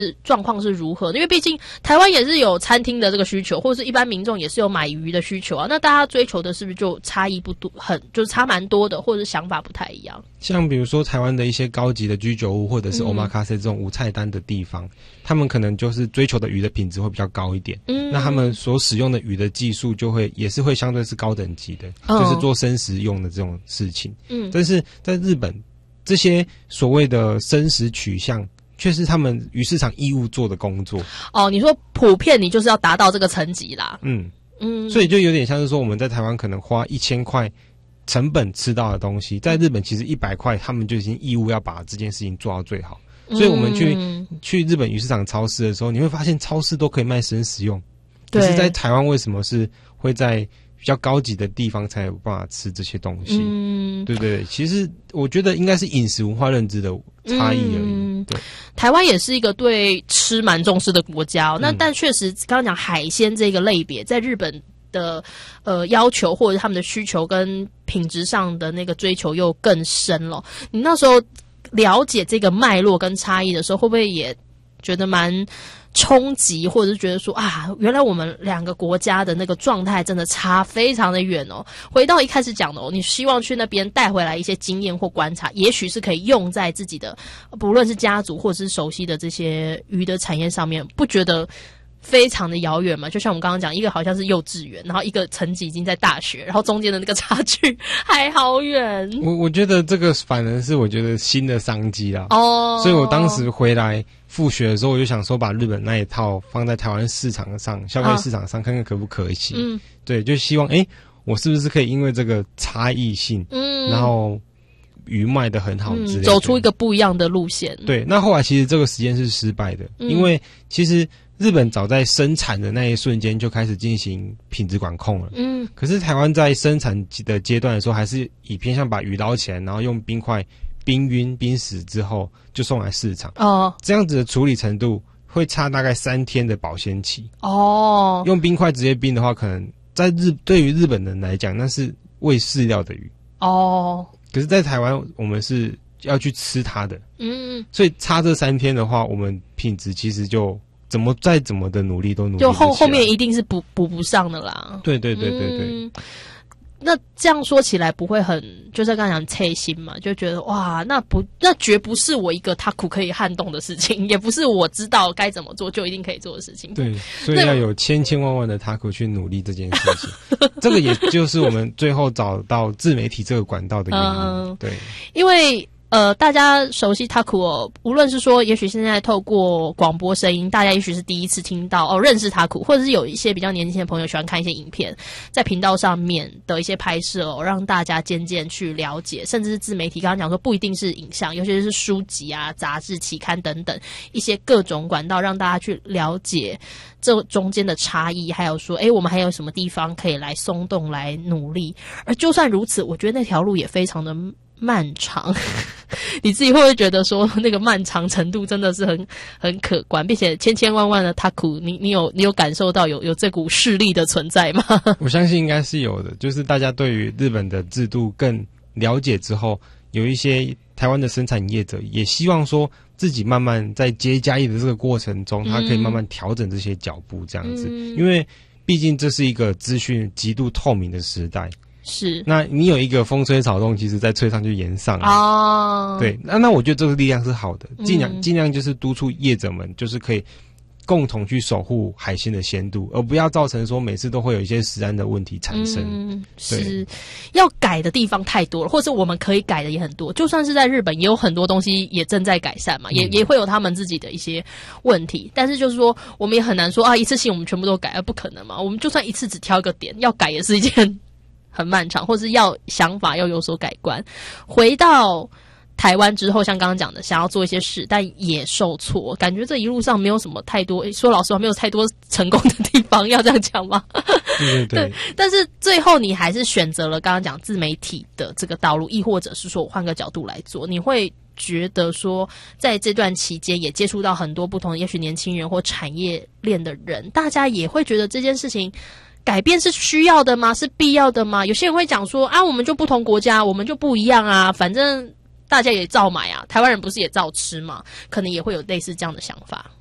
状况是如何的？因为毕竟台湾也是有餐厅的这个需求，或者是一般民众也是有买鱼的需求啊。那大家追求的是不是就差异不多，就是差蛮多的，或者是想法不太一样？ 像比如说台湾的一些高级的居酒屋，或者是 omakase 这种无菜单的地方，他们可能就是追求的鱼的品质会比较高一点。那他们所使用的鱼的技术也是会相对是高等级的，就是做生食用的这种事情。但是在日本，这些所谓的生食取向，却是他们鱼市场义务做的工作。你说普遍你就是要达到这个层级啦。所以就有点像是说我们在台湾可能花1000块成本吃到的东西，在日本其实100块他们就已经义务要把这件事情做到最好。所以我们去日本鱼市场超市的时候，你会发现超市都可以卖生食用，可是在台湾为什么是会在比较高级的地方才有办法吃这些东西？对对对，其实我觉得应该是饮食文化认知的差异而已。对， 台湾也是一个对吃蛮重视的国家那但确实刚刚讲海鲜这个类别，在日本的要求或者他们的需求跟品质上的那个追求又更深了。你那时候了解这个脉络跟差异的时候，会不会也觉得蛮冲击，或者是觉得说原来我们两个国家的那个状态真的差非常的远回到一开始讲的你希望去那边带回来一些经验或观察，也许是可以用在自己的不论是家族或者是熟悉的这些鱼的产业上面，不觉得非常的遥远嘛？就像我们刚刚讲，一个好像是幼稚园，然后一个层级已经在大学，然后中间的那个差距还好远。 我觉得这个反而是我觉得新的商机啦。所以我当时回来复学的时候，我就想说把日本那一套放在台湾市场上、消费市场上，看看可不可行。对，就希望我是不是可以因为这个差异性，然后鱼卖得很好之类的， 走出一个不一样的路线。 对，那后来其实这个实验是失败的，因为其实日本早在生产的那一瞬间就开始进行品质管控了。可是台湾在生产的阶段的时候，还是以偏向把鱼捞起来，然后用冰块冰晕、冰死之后就送来市场。这样子的处理程度会差大概3天的保鲜期。用冰块直接冰的话，可能对于日本人来讲，那是喂饲料的鱼。可是在台湾我们是要去吃它的。所以差这3天的话，我们品质其实就再怎么的努力都努力不起来，就后面一定是补不上的啦。 对对对对对。 那这样说起来不会很，就是刚才讲脆心嘛，就觉得哇，那绝不是我一个taku可以撼动的事情，也不是我知道该怎么做就一定可以做的事情。 对，所以要有千万万的taku去努力这件事情。这个也就是我们最后找到自媒体这个管道的原因。对， 因为大家熟悉 taku 无论是说也许现在透过广播声音，大家也许是第一次听到认识 taku， 或者是有一些比较年轻的朋友喜欢看一些影片，在频道上面的一些拍摄让大家渐渐去了解，甚至是自媒体刚刚讲说不一定是影像，尤其是书籍啊、杂志、期刊等等一些各种管道，让大家去了解这中间的差异，还有说我们还有什么地方可以来松动来努力。而就算如此，我觉得那条路也非常的漫长。你自己会不会觉得说那个漫长程度真的是很可观，并且千万的taku，你有感受到有这股势力的存在吗？ 我相信应该是有的，就是大家对于日本的制度更了解之后，有一些台湾的生产业者也希望说自己慢慢在接嘉义的这个过程中，他可以慢慢调整这些脚步这样子。因为毕竟这是一个资讯极度透明的时代。 是， 那你有一个风吹草动，其实在吹上就延上了。对，那我觉得这个力量是好的，尽量就是督促业者们，就是可以共同去守护海鲜的鲜度，而不要造成说每次都会有一些食安的问题产生。 是，要改的地方太多了，或者我们可以改的也很多。就算是在日本，也有很多东西也正在改善嘛，也会有他们自己的一些问题。但是就是说，我们也很难说一次性我们全部都改，不可能嘛。我们就算一次只挑一个点，要改也是一件很漫长，或是要想法要有所改观。回到台湾之后，像刚刚讲的，想要做一些事，但也受挫，感觉这一路上没有什么太多，说老实话，没有太多成功的地方，要这样讲吗？对，但是最后你还是选择了刚刚讲自媒体的这个道路，亦或者是说我换个角度来做，你会觉得说在这段期间也接触到很多不同的也许年轻人或产业链的人，大家也会觉得这件事情改变是需要的吗？是必要的吗？有些人会讲说我们就不同国家，我们就不一样啊，反正大家也照买啊，台湾人不是也照吃吗？可能也会有类似这样的想法。